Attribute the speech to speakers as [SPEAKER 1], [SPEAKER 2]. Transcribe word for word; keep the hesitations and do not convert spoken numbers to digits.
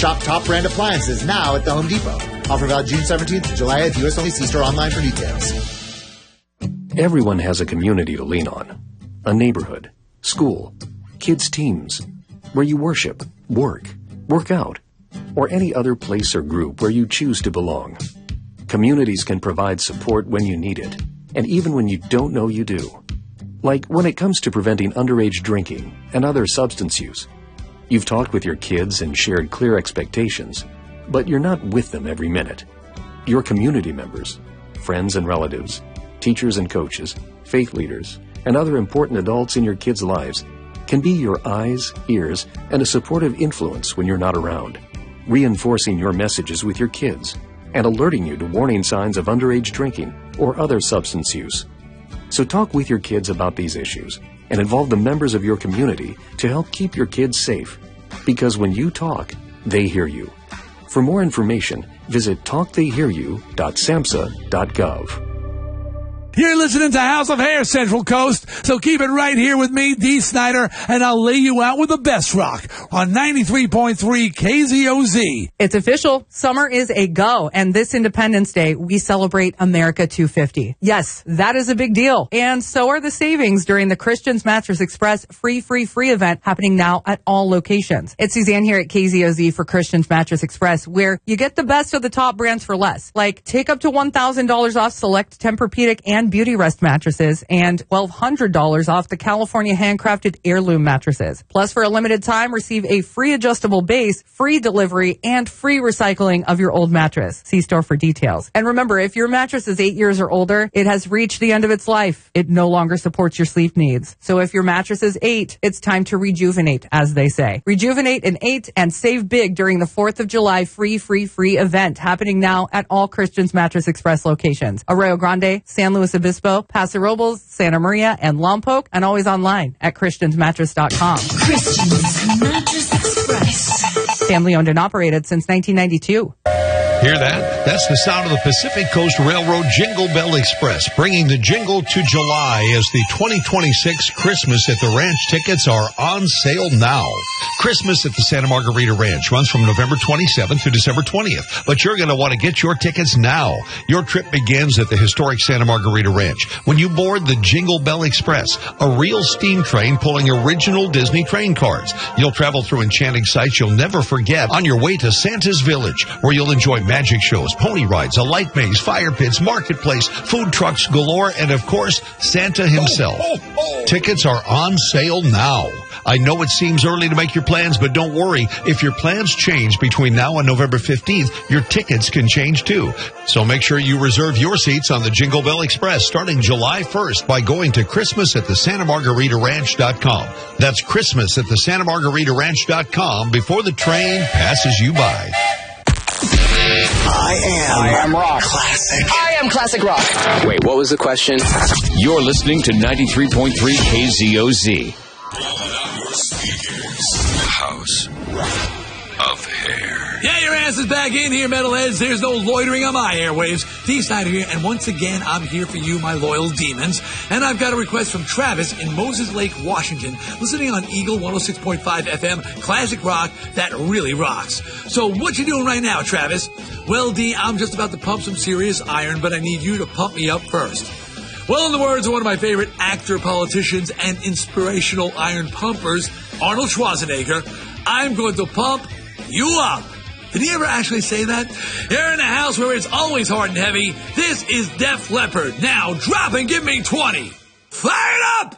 [SPEAKER 1] Shop top brand appliances now at the Home Depot. Offer valid June seventeenth to July at U S only. See store online for details.
[SPEAKER 2] Everyone has a community to lean on. A neighborhood, school, kids' teams, where you worship, work, work out, or any other place or group where you choose to belong. Communities can provide support when you need it, and even when you don't know you do. Like when it comes to preventing underage drinking and other substance use. You've talked with your kids and shared clear expectations, but you're not with them every minute. Your community members, friends and relatives, teachers and coaches, faith leaders, and other important adults in your kids' lives can be your eyes, ears, and a supportive influence when you're not around, reinforcing your messages with your kids and alerting you to warning signs of underage drinking or other substance use. So talk with your kids about these issues and involve the members of your community to help keep your kids safe. Because when you talk, they hear you. For more information, visit talk they hear you dot samhsa dot gov.
[SPEAKER 3] You're listening to House of Hair, Central Coast, so keep it right here with me, Dee Snider, and I'll lay you out with the best rock on ninety-three point three K Z O Z.
[SPEAKER 4] It's official. Summer is a go, and this Independence Day, we celebrate America two fifty. Yes, that is a big deal, and so are the savings during the Christian's Mattress Express Free, Free, Free event happening now at all locations. It's Suzanne here at K Z O Z for Christian's Mattress Express, where you get the best of the top brands for less, like take up to one thousand dollars off select Tempur-Pedic and Beauty Rest mattresses and twelve hundred dollars off the California handcrafted heirloom mattresses. Plus, for a limited time, receive a free adjustable base, free delivery, and free recycling of your old mattress. See store for details. And remember, if your mattress is eight years or older, it has reached the end of its life. It no longer supports your sleep needs. So if your mattress is eight, it's time to rejuvenate, as they say. Rejuvenate in eight and save big during the fourth of July free, free, free event happening now at all Christian's Mattress Express locations. Arroyo Grande, San Luis Obispo, Paso Robles, Santa Maria, and Lompoc, and always online at christians mattress dot com.
[SPEAKER 5] Christian's Mattress Express.
[SPEAKER 4] Family owned and operated since nineteen ninety-two.
[SPEAKER 6] Hear that? That's the sound of the Pacific Coast Railroad Jingle Bell Express, bringing the jingle to July as the twenty twenty-six Christmas at the Ranch tickets are on sale now. Christmas at the Santa Margarita Ranch runs from November twenty-seventh to December twentieth, but you're going to want to get your tickets now. Your trip begins at the historic Santa Margarita Ranch when you board the Jingle Bell Express, a real steam train pulling original Disney train cars. You'll travel through enchanting sights you'll never forget on your way to Santa's Village, where you'll enjoy magic shows, pony rides, a light maze, fire pits, marketplace, food trucks galore, and of course, Santa himself. Oh, oh, oh. Tickets are on sale now. I know it seems early to make your plans, but don't worry. If your plans change between now and November fifteenth, your tickets can change too. So make sure you reserve your seats on the Jingle Bell Express starting July first by going to Christmas at the Santa Margarita Ranch dot com. That's Christmas at the Santa Margarita Ranch dot com before the train passes you by.
[SPEAKER 7] I am. I am rock. Classic. I am classic rock.
[SPEAKER 8] Wait, what was the question?
[SPEAKER 9] You're listening to ninety-three point three K Z O Z.
[SPEAKER 10] House of Hair.
[SPEAKER 3] Yeah, your ass is back in here, metalheads. There's no loitering on my airwaves. Dee Snider here, and once again, I'm here for you, my loyal demons. And I've got a request from Travis in Moses Lake, Washington, listening on Eagle one oh six point five F M, classic rock that really rocks. So what you doing right now, Travis? Well, Dee, I'm just about to pump some serious iron, but I need you to pump me up first. Well, in the words of one of my favorite actor, politicians, and inspirational iron pumpers, Arnold Schwarzenegger, I'm going to pump you up. Did he ever actually say that? Here in a house where it's always hard and heavy, this is Def Leppard. Now drop and give me twenty. Fire it up!